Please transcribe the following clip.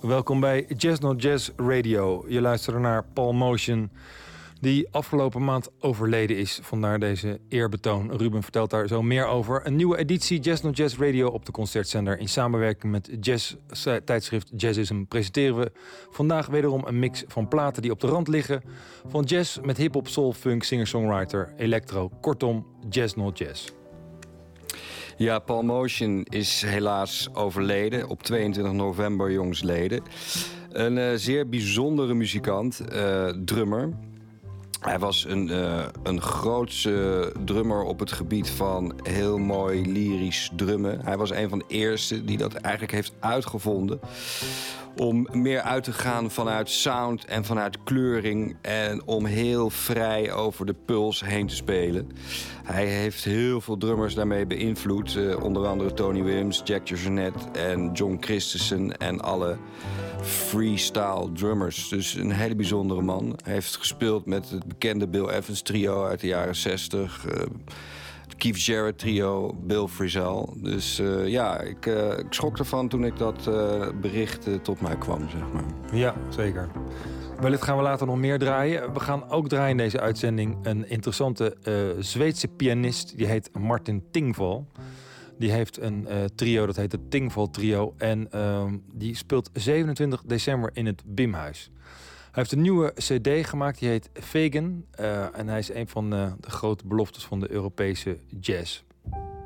Welkom bij Jazz Not Jazz Radio. Je luistert naar Paul Motion, die afgelopen maand overleden is. Vandaar deze eerbetoon. Ruben vertelt daar zo meer over. Een nieuwe editie Jazz Not Jazz Radio op de Concertzender. In samenwerking met jazz-tijdschrift Jazzism presenteren we vandaag wederom een mix van platen die op de rand liggen. Van jazz met hip-hop, soul, funk, singer-songwriter, electro. Kortom, Jazz Not Jazz. Ja, Paul Motion is helaas overleden op 22 november jongsleden. Een zeer bijzondere muzikant, drummer. Hij was een grootse drummer op het gebied van heel mooi lyrisch drummen. Hij was een van de eerste die dat eigenlijk heeft uitgevonden. Om meer uit te gaan vanuit sound en vanuit kleuring. En om heel vrij over de puls heen te spelen. Hij heeft heel veel drummers daarmee beïnvloed. Onder andere Tony Williams, Jack DeJohnette en John Christensen. En alle freestyle drummers. Dus een hele bijzondere man. Hij heeft gespeeld met het bekende Bill Evans trio uit de jaren 60. Keith Jarrett trio, Bill Frisell. Dus ik schrok ervan toen ik dat bericht tot mij kwam, zeg maar. Ja, zeker. Wellicht gaan we later nog meer draaien. We gaan ook draaien in deze uitzending een interessante Zweedse pianist. Die heet Martin Tingvall. Die heeft een trio, dat heet het Tingvall Trio. En die speelt 27 december in het Bimhuis. Hij heeft een nieuwe cd gemaakt, die heet Vegan. En hij is een van de grote beloftes van de Europese jazz.